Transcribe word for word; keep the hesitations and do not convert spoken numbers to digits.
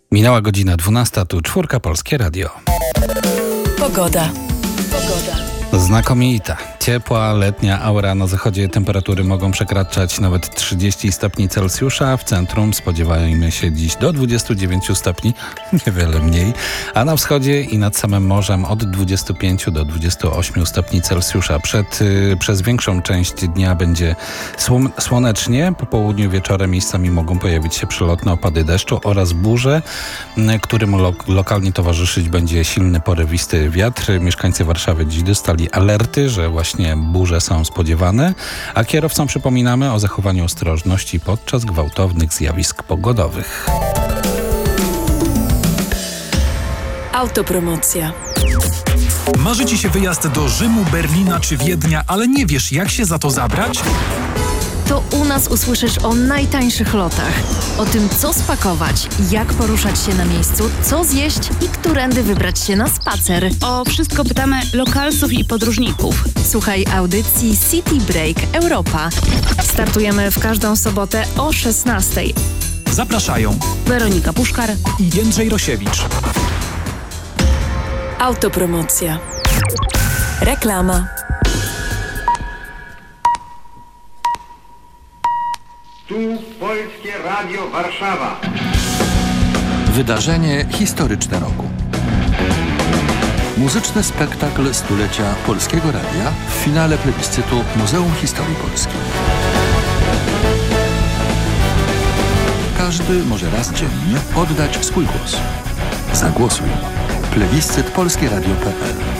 Minęła godzina dwunasta, tu Czwórka Polskie Radio. Pogoda. Pogoda. Znakomita. Ciepła, letnia aura. Na zachodzie temperatury mogą przekraczać nawet trzydzieści stopni Celsjusza. W centrum spodziewajmy się dziś do dwudziestu dziewięciu stopni, niewiele mniej. A na wschodzie i nad samym morzem od dwudziestu pięciu do dwudziestu ośmiu stopni Celsjusza. Przed, y, przez większą część dnia będzie słom, słonecznie. Po południu, wieczorem miejscami mogą pojawić się przelotne opady deszczu oraz burze, y, którym lo, lokalnie towarzyszyć będzie silny, porywisty wiatr. Mieszkańcy Warszawy dziś dostali alerty, że właśnie burze są spodziewane, a kierowcom przypominamy o zachowaniu ostrożności podczas gwałtownych zjawisk pogodowych. Autopromocja. Marzy Ci się wyjazd do Rzymu, Berlina czy Wiednia, ale nie wiesz, jak się za to zabrać? To u nas usłyszysz o najtańszych lotach, o tym, co spakować, jak poruszać się na miejscu, co zjeść i którędy wybrać się na spacer. O wszystko pytamy lokalsów i podróżników. Słuchaj audycji City Break Europa. Startujemy w każdą sobotę o szesnastej. Zapraszają Weronika Puszkar i Jędrzej Rosiewicz. Autopromocja. Reklama. Tu Polskie Radio Warszawa. Wydarzenie historyczne roku. Muzyczny spektakl stulecia Polskiego Radia w finale plebiscytu Muzeum Historii Polski. Każdy może raz dziennie oddać swój głos. Zagłosuj. plebiscyt polskieradio kropka pe el